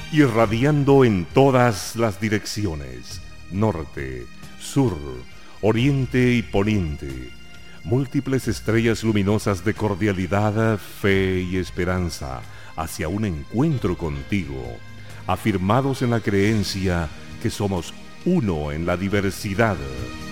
irradiando en todas las direcciones, norte, sur, oriente y poniente, múltiples estrellas luminosas de cordialidad, fe y esperanza hacia un encuentro contigo, afirmados en la creencia que somos uno en la diversidad.